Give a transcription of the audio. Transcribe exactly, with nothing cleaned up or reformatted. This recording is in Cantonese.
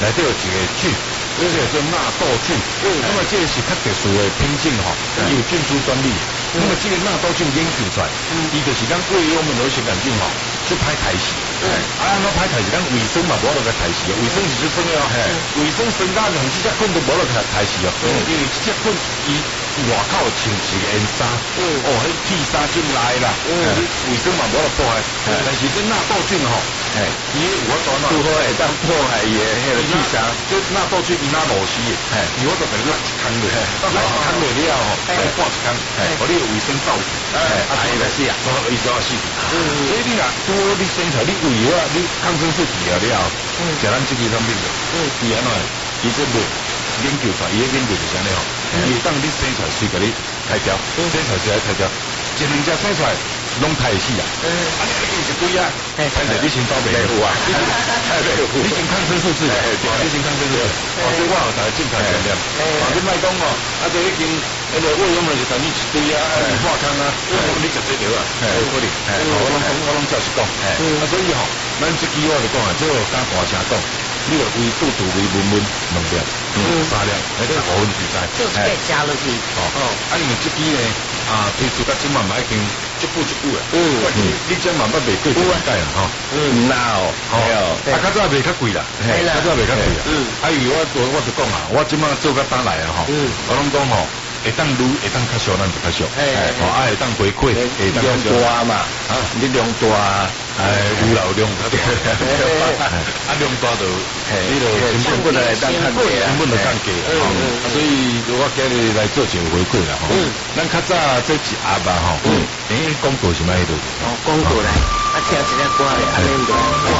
内底有一个菌，这个叫纳豆菌。那么这个是较特殊的品种吼，有菌株专利。那么这个纳豆菌研究出来，伊就是咱贵我们有些感菌吼，就歹抬死。啊，那歹抬死，咱卫生嘛无落个抬死，卫生是最重要。卫生身家两只只菌都无落个抬死哦，因为这只菌伊外口穿一个烟纱，哦，迄披纱进来啦，卫生嘛无落破坏。但是这纳豆菌吼，伊我讲嘛， 如何会当破坏伊迄个披纱？ 这纳豆菌伊那螺丝的，伊我都给拉一坑的，拉一坑的了吼，再挂一坑，互你卫生到底。 哎，啊，伊就是啊， 伊就要死。所以你若拄好你生出来，你胃啊，你抗生素治疗了，食咱这个产品的，伊安怎？伊这个研究出来，伊个研究就是安尼吼，伊当你生出来随甲你开掉，生出来随来开掉，一两只生出来拢太死啊！啊，你你一堆啊，但是你先走袂有啊，你先抗生素治疗，你先抗生素，哦，所以我有大家正常点点，啊，你莫讲哦，啊，就已经那个胃用了就等于一堆啊，你化康啊，你食这条啊，有可能，我拢讲我拢照实讲，啊，所以吼，咱这支我就讲啊，这个敢大声讲。你个胃肚肚胃闷闷两粒，三粒，那个五分之在， 就是可以加入去。 哦，啊，因为这支呢，啊，推出到今晚嘛已经一步一步啦。嗯嗯，你这慢慢袂过就改啦，吼。 嗯，那哦， 哦，啊，较早袂较贵啦，较早袂较贵啦。嗯，啊，因为我我我就讲啊，我今晚做到打来啊，吼，我拢讲吼。会当愈会当较俗，咱就较俗。哎，哦，啊会当回馈，会当量大嘛，啊，你量大， 哎，有流量较大。啊，量大就，你就成本来当看价， 成本就降价。嗯嗯。所以我今日来做一个回馈啦，吼。嗯。咱较早这一盒啊，吼。嗯。诶，广告是卖迄度。 哦，广告来，啊，听一下歌咧，安尼就。